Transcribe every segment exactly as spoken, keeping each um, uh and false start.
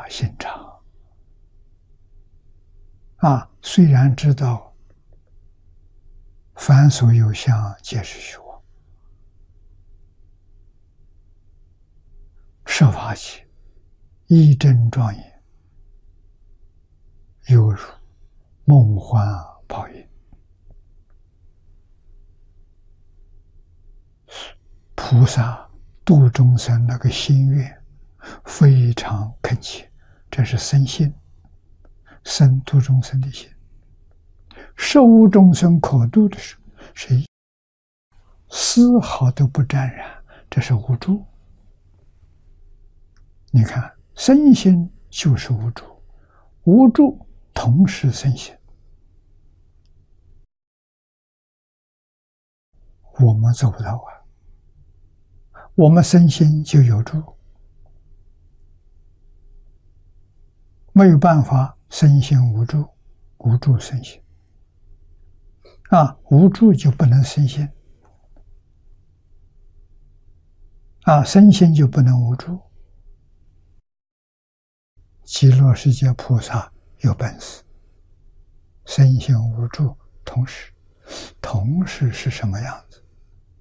心常啊，虽然知道凡所有相，皆是虚妄，设法界一真庄严，犹如梦幻泡影。菩萨度众生那个心愿非常恳切，这是生心，生度众生的心。受无众生可度的时候，是丝毫都不沾染，这是无住。你看，生心就是无住，无住同时生心。我们做不到啊！我们生心就有住，没有办法生心无住，无住生心啊，无住就不能生心啊，生心就不能无住。极乐世界菩萨有本事，生心无住同时，同时是什么样子？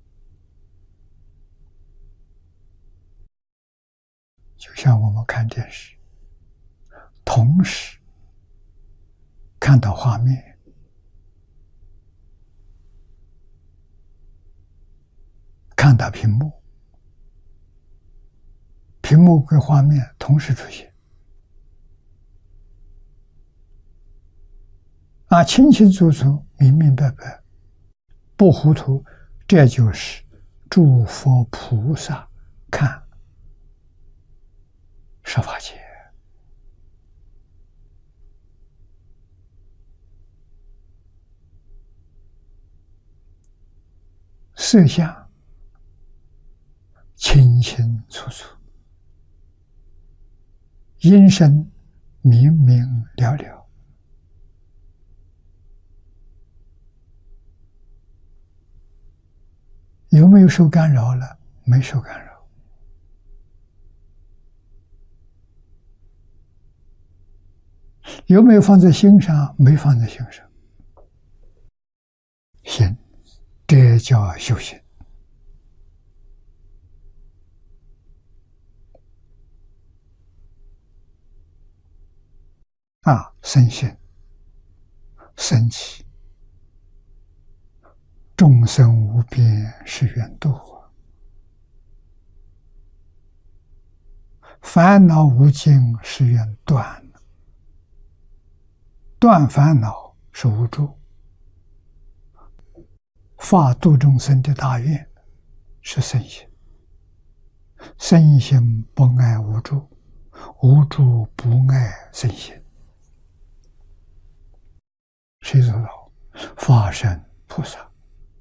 就像我们看电视，同时看到画面，看到屏幕，屏幕跟画面同时出现，啊，清清楚楚，明明白白，不糊涂，这就是诸佛菩萨看设法界。色相清清楚楚，音声明明了了，有没有受干扰了？没受干扰。有没有放在心上？没放在心上。行，这叫修行啊！生心生起，众生无边誓愿度，烦恼无尽誓愿断。断烦恼是无住，发度众生的大愿是生心。生心不爱无住，无住不爱生心。谁做到？法身菩萨。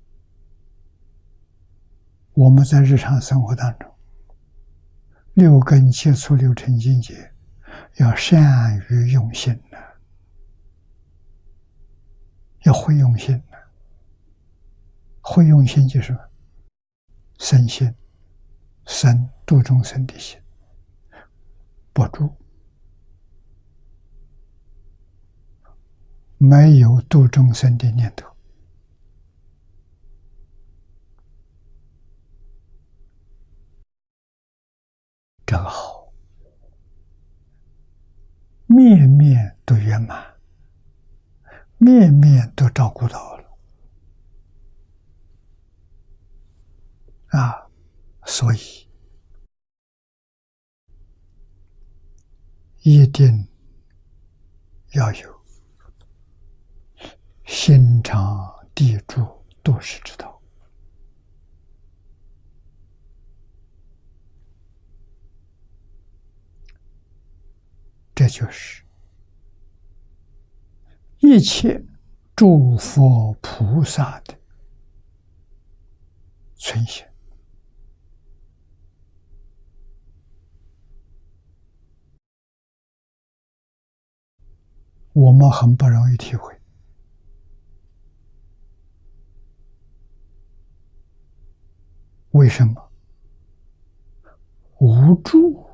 我们在日常生活当中，六根接触六尘境界，要善于用心呢，要会用心呢。会用心就是生心，生度众生的心，不住，没有度众生的念头。这个好，面面都圆满，面面都照顾到了啊！所以一定要有心常地住度世之道。这就是一切诸佛菩萨的存心。我们很不容易体会，为什么？无住